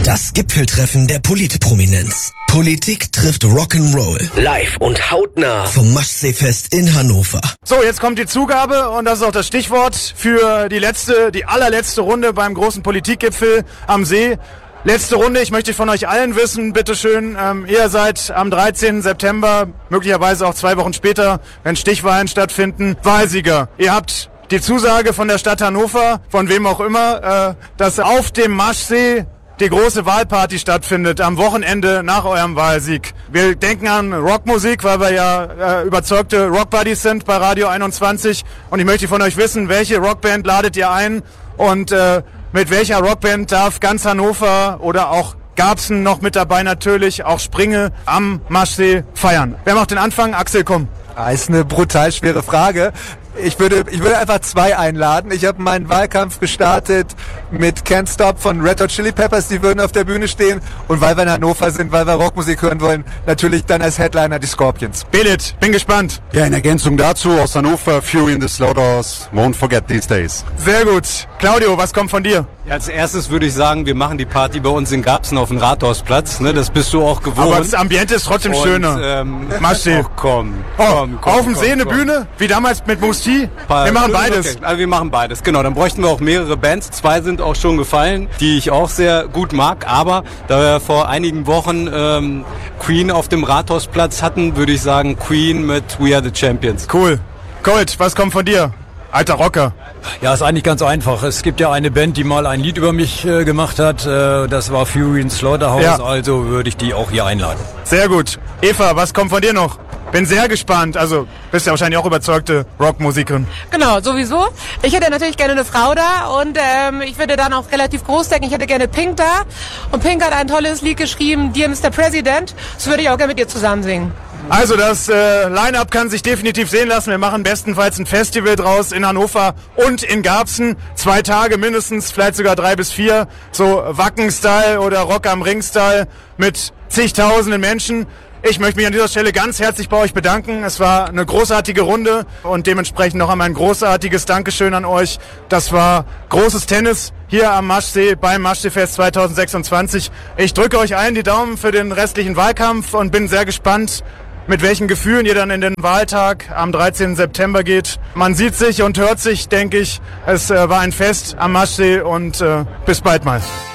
Das Gipfeltreffen der Politprominenz. Politik trifft Rock'n'Roll. Live und hautnah vom Maschseefest in Hannover. So, jetzt kommt die Zugabe und das ist auch das Stichwort für die allerletzte Runde beim großen Politikgipfel am See. Letzte Runde, ich möchte von euch allen wissen, bitteschön, ihr seid am 13. September, möglicherweise auch 2 Wochen später, wenn Stichwahlen stattfinden, Wahlsieger. Ihr habt die Zusage von der Stadt Hannover, von wem auch immer, dass auf dem Maschsee die große Wahlparty stattfindet am Wochenende nach eurem Wahlsieg. Wir denken an Rockmusik, weil wir ja überzeugte Rockbuddies sind bei Radio 21. Und ich möchte von euch wissen, welche Rockband ladet ihr ein und mit welcher Rockband darf ganz Hannover oder auch Garbsen noch mit dabei natürlich, auch Springe am Maschsee feiern. Wer macht den Anfang? Axel, komm. Das ist eine brutal schwere Frage. Ich würde einfach 2 einladen. Ich habe meinen Wahlkampf gestartet mit Can't Stop von Red Hot Chili Peppers. Die würden auf der Bühne stehen. Und weil wir in Hannover sind, weil wir Rockmusik hören wollen, natürlich dann als Headliner die Scorpions. Belit, bin gespannt. Ja, in Ergänzung dazu aus Hannover, Fury in the Slaughterhouse, Won't Forget These Days. Sehr gut. Claudio, was kommt von dir? Ja, als erstes würde ich sagen, wir machen die Party bei uns in Garbsen auf dem Rathausplatz. Ne, das bist du auch gewohnt. Aber das Ambiente ist trotzdem schöner. Maschsee. Komm. Auf dem See eine Bühne, wie damals mit Musti. Wir machen beides. Okay. Also wir machen beides, genau. Dann bräuchten wir auch mehrere Bands. 2 sind auch schon gefallen, die ich auch sehr gut mag. Aber da wir vor einigen Wochen Queen auf dem Rathausplatz hatten, würde ich sagen Queen mit We Are the Champions. Cool. Colt, was kommt von dir? Alter Rocker. Ja, ist eigentlich ganz einfach. Es gibt ja eine Band, die mal ein Lied über mich gemacht hat. Das war Fury in Slaughterhouse. Ja. Also würde ich die auch hier einladen. Sehr gut. Eva, was kommt von dir noch? Bin sehr gespannt. Also, bist ja wahrscheinlich auch überzeugte Rockmusikerin. Genau, sowieso. Ich hätte natürlich gerne eine Frau da und ich würde dann auch relativ groß denken. Ich hätte gerne Pink da. Und Pink hat ein tolles Lied geschrieben, Dear Mr. President. Das würde ich auch gerne mit ihr zusammen singen. Also das Line-Up kann sich definitiv sehen lassen. Wir machen bestenfalls ein Festival draus in Hannover und in Garbsen. 2 Tage mindestens, vielleicht sogar 3 bis 4. So Wacken-Style oder Rock am Ring-Style mit zigtausenden Menschen. Ich möchte mich an dieser Stelle ganz herzlich bei euch bedanken. Es war eine großartige Runde und dementsprechend noch einmal ein großartiges Dankeschön an euch. Das war großes Tennis hier am Maschsee beim Maschseefest 2026. Ich drücke euch allen die Daumen für den restlichen Wahlkampf und bin sehr gespannt, mit welchen Gefühlen ihr dann in den Wahltag am 13. September geht. Man sieht sich und hört sich, denke ich. Es war ein Fest am Maschsee und bis bald mal.